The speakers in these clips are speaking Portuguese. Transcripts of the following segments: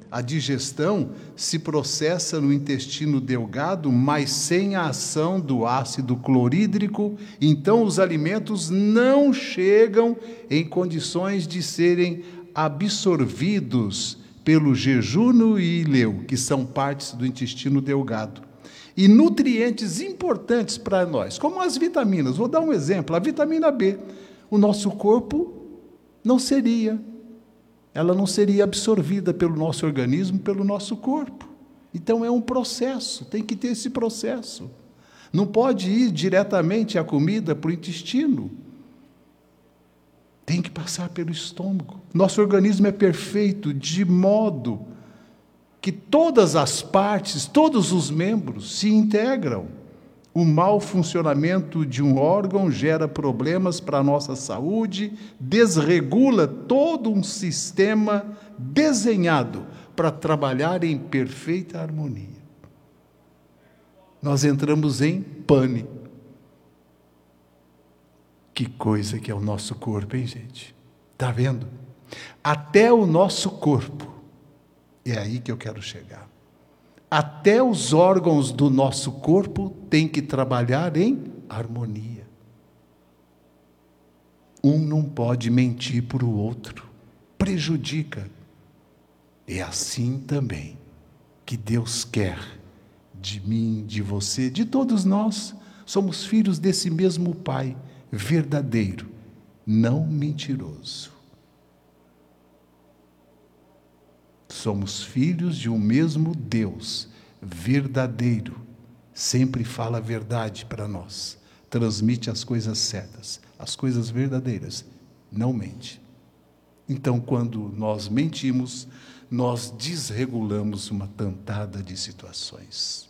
A digestão se processa no intestino delgado, mas sem a ação do ácido clorídrico, então os alimentos não chegam em condições de serem absorvidos pelo jejúno e ileu, que são partes do intestino delgado. E nutrientes importantes para nós, como as vitaminas. Vou dar um exemplo, a vitamina B. O nosso corpo ela não seria absorvida pelo nosso organismo, pelo nosso corpo. Então é um processo, tem que ter esse processo. Não pode ir diretamente a comida para o intestino. Tem que passar pelo estômago. Nosso organismo é perfeito de modo que todas as partes, todos os membros se integram. O mau funcionamento de um órgão gera problemas para a nossa saúde, desregula todo um sistema desenhado para trabalhar em perfeita harmonia. Nós entramos em pânico. Que coisa que é o nosso corpo, hein, gente? Está vendo? Até o nosso corpo, é aí que eu quero chegar. Até os órgãos do nosso corpo têm que trabalhar em harmonia. Um não pode mentir para o outro, prejudica. É assim também que Deus quer de mim, de você, de todos nós. Somos filhos desse mesmo Pai, verdadeiro, não mentiroso. Somos filhos de um mesmo Deus, verdadeiro, sempre fala a verdade para nós, transmite as coisas certas, as coisas verdadeiras, não mente. Então, quando nós mentimos, nós desregulamos uma tantada de situações.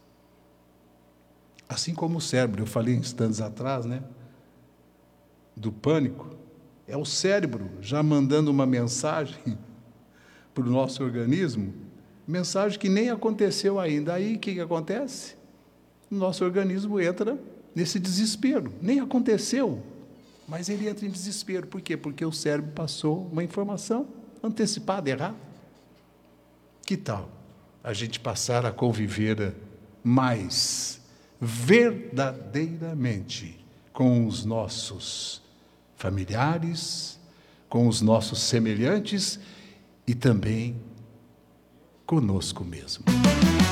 Assim como o cérebro, eu falei instantes atrás, do pânico, é o cérebro já mandando uma mensagem para o nosso organismo, mensagem que nem aconteceu ainda. Aí o que acontece? O nosso organismo entra nesse desespero. Nem aconteceu, mas ele entra em desespero. Por quê? Porque o cérebro passou uma informação antecipada, errada. Que tal a gente passar a conviver mais verdadeiramente com os nossos familiares, com os nossos semelhantes, e também conosco mesmo.